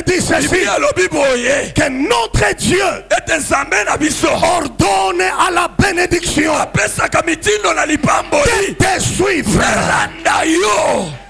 dit ceci, que notre Dieu ordonne à la bénédiction de te suivre.